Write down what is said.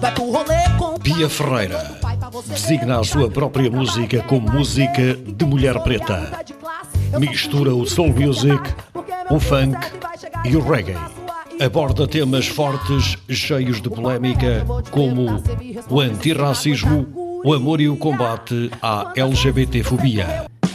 Bia Ferreira designa a sua própria música como música de mulher preta. Mistura o soul music, o funk e o reggae. Aborda temas fortes, cheios de polémica, como o antirracismo, o amor e o combate à LGBTfobia.